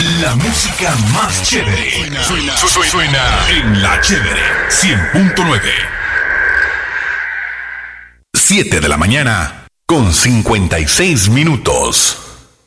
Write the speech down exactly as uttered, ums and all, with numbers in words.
La música más chévere. Suena, suena, suena en La Chévere cien punto nueve. siete de la mañana con cincuenta y seis minutos.